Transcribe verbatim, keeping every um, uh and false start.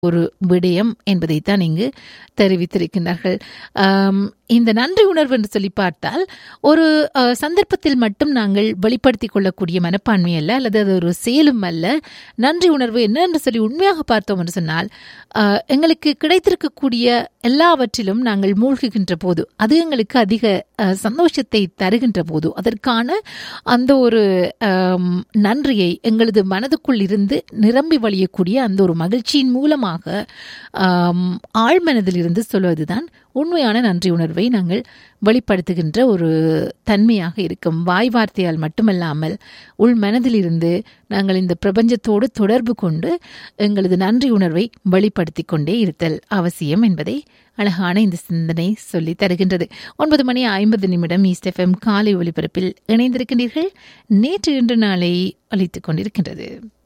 ஒரு விடயம் என்பதைத்தான் இங்கு தெரிவித்திருக்கின்றார்கள். இந்த நன்றி உணர்வு என்று சொல்லி பார்த்தால் ஒரு சந்தர்ப்பத்தில் மட்டும் நாங்கள் வெளிப்படுத்திக் கொள்ளக்கூடிய மனப்பான்மை அல்ல, அல்லது அது ஒரு செயலும் அல்ல. நன்றி உணர்வு என்ன என்று சொல்லி உண்மையாக பார்த்தோம் என்று சொன்னால், எங்களுக்கு கிடைத்திருக்கக்கூடிய எல்லாவற்றிலும் நாங்கள் மூழ்குகின்ற போது, அது எங்களுக்கு அதிக சந்தோஷத்தை தருகின்ற போது, அதற்கான அந்த ஒரு நன்றியை எங்களது மனதுக்குள் இருந்து நிரம்பி வழியக்கூடிய அந்த ஒரு மகிழ்ச்சியின் மூலமாக ஆழ்மனதில் இருந்து சொல்வதுதான் உண்மையான நன்றி உணர்வை நாங்கள் வெளிப்படுத்துகின்ற ஒரு தன்மையாக இருக்கும். வாய் வார்த்தையால் மட்டுமல்லாமல் உள் மனதில் இருந்து நாங்கள் இந்த பிரபஞ்சத்தோடு தொடர்பு கொண்டு எங்களது நன்றி உணர்வை வெளிப்படுத்தி கொண்டே இருத்தல் அவசியம் என்பதை அழகான இந்த சிந்தனை சொல்லி தருகின்றது. ஒன்பது மணி ஐம்பது நிமிடம் ஈஸ்ட் எஃப்எம் காலை ஒலிபரப்பில் இணைந்திருக்கின்றீர்கள். நேற்று இன்று நாளை அளித்துக் கொண்டிருக்கின்றது.